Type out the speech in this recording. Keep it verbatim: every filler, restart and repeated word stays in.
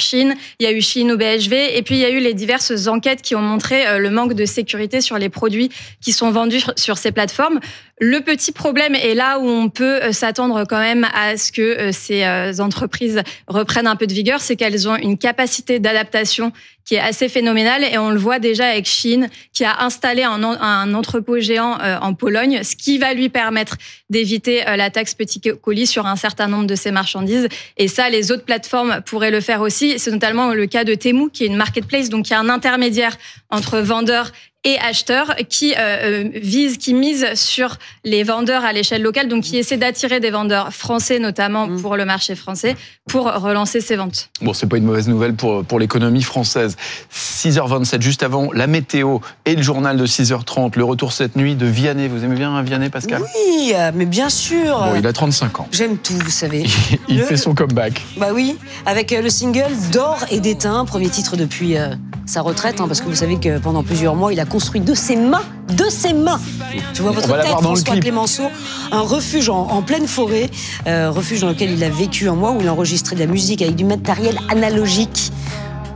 Chine, il y a eu Chine ou B H V, et puis il y a eu les diverses enquêtes qui ont montré le manque de sécurité sur les produits qui sont vendus sur ces plateformes. Le petit problème, et là où on peut s'attendre quand même à ce que ces entreprises reprennent un peu de vigueur, c'est qu'elles ont une capacité d'adaptation qui est assez phénoménale, et on le voit déjà avec Shein, qui a installé un, un entrepôt géant en Pologne, ce qui va lui permettre d'éviter la taxe petit colis sur un certain nombre de ses marchandises. Et ça, les autres plateformes pourraient le faire aussi. C'est notamment le cas de Temu, qui est une marketplace, donc qui est un intermédiaire entre vendeurs et acheteurs qui euh, vise, qui mise sur les vendeurs à l'échelle locale, donc qui essaie d'attirer des vendeurs français, notamment pour le marché français, pour relancer ses ventes. Bon, c'est pas une mauvaise nouvelle pour, pour l'économie française. six heures vingt-sept, juste avant la météo et le journal de six heures trente, le retour cette nuit de Vianney. Vous aimez bien Vianney, Pascal ? Oui, mais bien sûr. Bon, il a trente-cinq ans. J'aime tout, vous savez. il le... fait son comeback. Bah oui, avec le single D'or et d'étain, premier titre depuis euh, sa retraite, hein, parce que vous savez que pendant plusieurs mois, il a construit de ses mains, de ses mains. Je vois votre tête, François Clémenceau, un refuge en, en pleine forêt, euh, refuge dans lequel il a vécu un mois, où il a enregistré de la musique avec du matériel analogique.